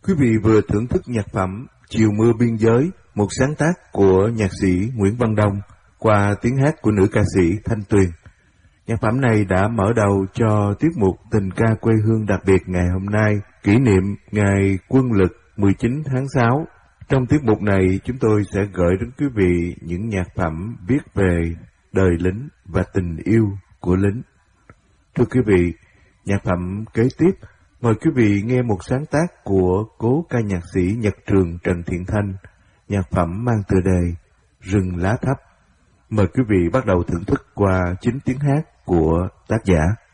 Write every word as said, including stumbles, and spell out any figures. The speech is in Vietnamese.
Quý vị vừa thưởng thức nhạc phẩm Chiều mưa biên giới, một sáng tác của nhạc sĩ Nguyễn Văn Đông qua tiếng hát của nữ ca sĩ Thanh Tuyền. Nhạc phẩm này đã mở đầu cho tiết mục Tình ca quê hương đặc biệt ngày hôm nay, kỷ niệm Ngày Quân lực mười chín tháng sáu. Trong tiết mục này, chúng tôi sẽ gửi đến quý vị những nhạc phẩm viết về đời lính và tình yêu của lính. Thưa quý vị, nhạc phẩm kế tiếp, mời quý vị nghe một sáng tác của cố ca nhạc sĩ Nhật Trường Trần Thiện Thanh, nhạc phẩm mang tựa đề Rừng lá thấp. Mời quý vị bắt đầu thưởng thức qua chính tiếng hát của tác giả.